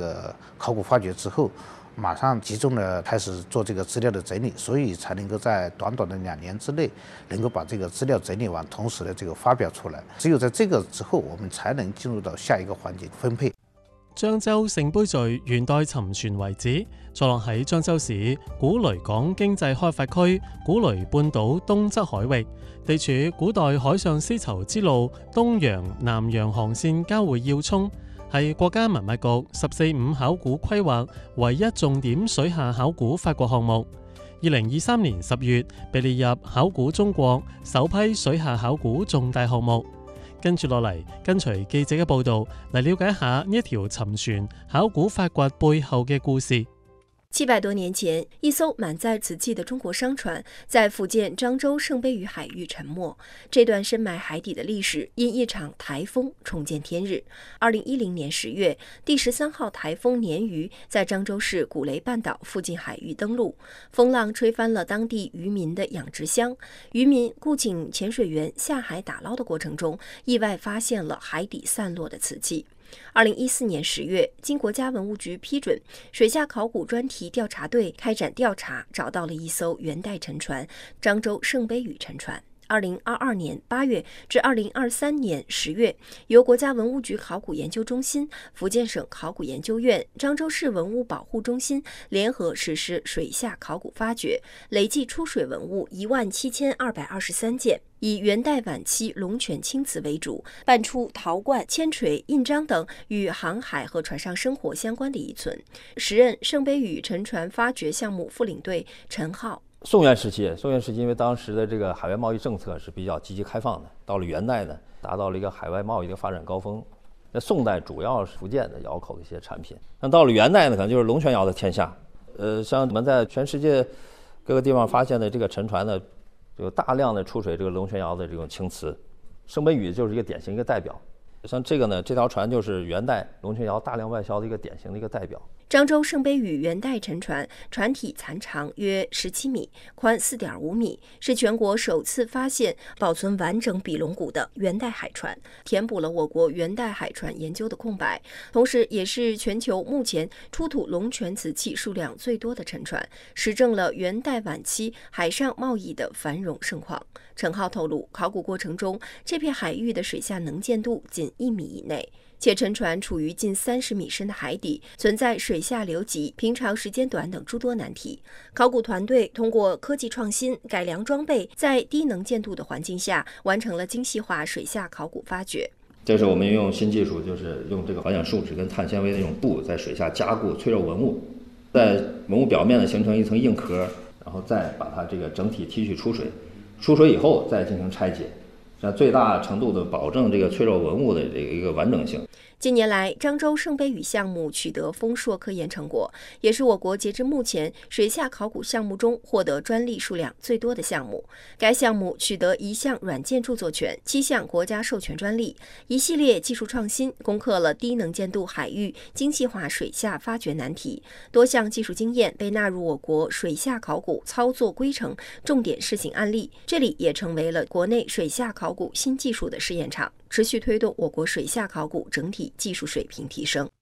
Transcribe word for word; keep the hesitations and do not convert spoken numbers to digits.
个考古发掘之后，马上集中的开始做这个资料的整理，所以才能够在短短的两年之内能够把这个资料整理完，同时的这个发表出来。只有在这个之後，我們才能進入到下一個環節分配。 漳州聖杯嶼元代沉船遺址坐落喺漳州市古雷港經濟開發區古雷半島東側海域，地處古代海上絲綢之路東洋、南洋航線交匯要衝，係國家文物局十四五考古規劃唯一重點水下考古發掘項目。二零二三年十月被列入考古中國首批水下考古重大項目。跟住落嚟，跟隨記者嘅報導嚟了解一下呢一條沉船考古發掘背後嘅故事。 七百多年前，一艘滿載瓷器的中國商船在福建漳州聖杯嶼海域沉沒。這段深埋海底的歷史因一場颱風重見天日。二零一零年十月，第十三號颱風鯰魚在漳州市古雷半島附近海域登陸，風浪吹翻了當地漁民的養殖箱。漁民雇請潛水員下海打撈的過程中，意外發現了海底散落的瓷器。二零一四年十月，經國家文物局批准，水下考古專題調查隊開展調查，找到了一艘元代沉船——漳州聖杯嶼沉船。二零二二年八月至二零二三年十月，由國家文物局考古研究中心、福建省考古研究院、漳州市文物保護中心聯合實施水下考古發掘，累計出水文物一萬七千二百二十三件，以元代晚期龍泉青瓷為主，搬出陶罐、鉛錘、印章等與航海和船上生活相關的遺存。時任聖杯嶼沉船發掘項目副領隊陳浩。 宋元時期，宋元時期因為當時的這個海外貿易政策是比較積極開放的，到了元代呢，達到了一個海外貿易的發展高峰。那宋代主要是福建的窑口的一些產品，那到了元代呢，可能就是龍泉窑的天下。呃，像我們在全世界各個地方發現的這個沉船呢，有大量的出水這個龍泉窑的這種青瓷，聖杯嶼就是一個典型一個代表。像這個呢，這條船就是元代龍泉窑大量外銷的一個典型的一個代表。 漳州聖杯嶼元代沉船，船體殘長約十七米，寬四點五米，是全國首次發現保存完整比龍骨的元代海船，填補了我國元代海船研究的空白，同時也是全球目前出土龍泉瓷器數量最多的沉船，實證了元代晚期海上貿易的繁榮盛況。陳浩透露，考古過程中，這片海域的水下能見度僅一米以內，且沉船處於近三十米深的海底，存在水下流急、平常時間短等諸多難題。考古團隊通過科技創新、改良裝備，在低能見度的環境下，完成了精細化水下考古發掘。 這是我們用新技術，就是用這個環氧樹脂跟碳纖維的這種布，在水下加固脆弱文物，在文物表面呢形成一層硬殼，然後再把它這個整體提取出水，出水以後再進行拆解。最大程度的保證這個脆弱文物的這個一個完整性。 近年來，漳州聖杯嶼項目取得豐碩科研成果，也是我國截至目前水下考古項目中獲得專利數量最多的項目。該項目取得一項軟件著作權、七項國家授權專利，一系列技術創新，攻克了低能見度海域精細化水下發掘難題。多項技術經驗被納入我國水下考古操作規程重點試行案例，這裡也成為了國內水下考古新技術的試驗場，持續推動我國水下考古整體技術水平提升。